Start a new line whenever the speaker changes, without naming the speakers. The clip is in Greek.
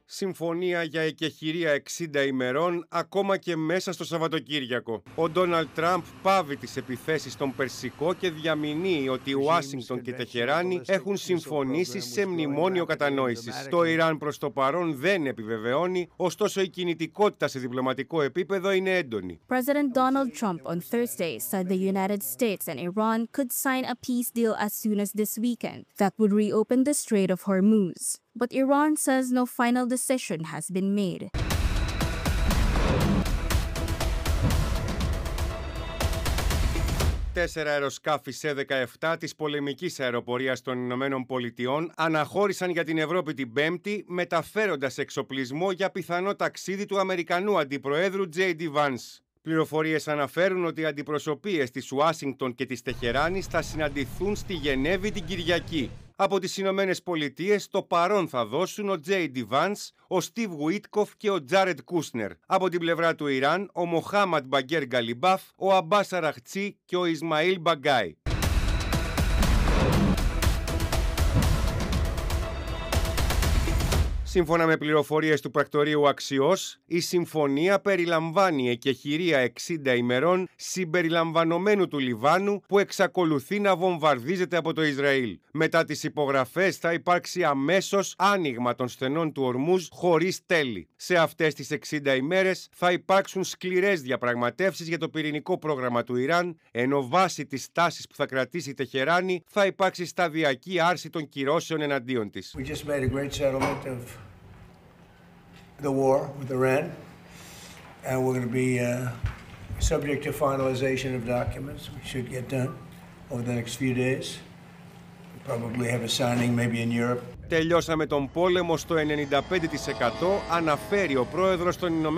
Συμφωνία για εκεχηρία 60 ημερών, ακόμα και μέσα στο Σαββατοκύριακο. Ο Ντόναλντ Τραμπ πάβει τις επιθέσεις στον Περσικό και διαμηνύει ότι η Ουάσιγκτον και Τεχεράνη έχουν συμφωνήσει σε μνημόνιο κατανόησης. Το Ιράν προς το παρόν δεν επιβεβαιώνει, ωστόσο η κινητικότητα σε διπλωματικό επίπεδο είναι έντονη.
President Donald Trump on Thursday said the United States and Iran could sign a peace deal as soon as this weekend that would reopen the Strait of Hormuz. But Iran says no final decision has been made.
Τέσσερα αεροσκάφη C-17 της πολεμικής αεροπορίας των Ηνωμένων Πολιτειών αναχώρησαν για την Ευρώπη την Πέμπτη, μεταφέροντας εξοπλισμό για πιθανό ταξίδι του Αμερικανού Αντιπροέδρου J.D. Vance. Πληροφορίες αναφέρουν ότι οι αντιπροσωπείες της Ουάσιγκτον και της Τεχεράνης θα συναντηθούν στη Γενέβη την Κυριακή. Από τις Ηνωμένες Πολιτείες το παρόν θα δώσουν ο J.D. Vance, ο Στίβ Γουίτκοφ και ο Τζάρετ Κούσνερ. Από την πλευρά του Ιράν, ο Μοχάμαντ Μπαγκέρ Γκαλιμπάφ, ο Αμπάς Αραχτσί και ο Ισμαήλ Μπαγκάι. Σύμφωνα με πληροφορίες του πρακτορείου Αξιός, η συμφωνία περιλαμβάνει εκεχηρία 60 ημερών συμπεριλαμβανομένου του Λιβάνου που εξακολουθεί να βομβαρδίζεται από το Ισραήλ. Μετά τις υπογραφές θα υπάρξει αμέσως άνοιγμα των στενών του Ορμούζ χωρίς τέλη. Σε αυτές τις 60 ημέρες θα υπάρξουν σκληρές διαπραγματεύσεις για το πυρηνικό πρόγραμμα του Ιράν, ενώ βάσει της στάσης που θα κρατήσει η Τεχεράνη θα υπάρξει σταδιακή άρση των κυρώσεων εναντίον της.
The war with Iran, and we're going to be subject to finalization of documents, which should get done over the next few days. We'll probably have a signing maybe in Europe.
Τελειώσαμε τον πόλεμο στο 95%, αναφέρει ο πρόεδρος των Ηνωμένων